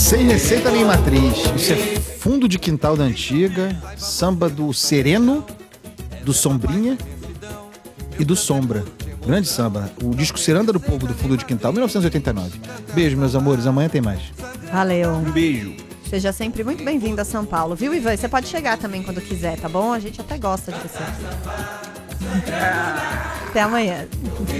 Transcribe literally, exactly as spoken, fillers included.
Sem receita nem matriz. Isso é fundo de quintal da antiga, samba do Sereno, do Sombrinha e do Sombra. Grande samba. O disco Ciranda do Povo do Fundo de Quintal, mil novecentos e oitenta e nove. Beijo, meus amores. Amanhã tem mais. Valeu. Um beijo. Seja sempre muito bem-vindo a São Paulo, viu, Ivan? Você pode chegar também quando quiser, tá bom? A gente até gosta de você. Até amanhã.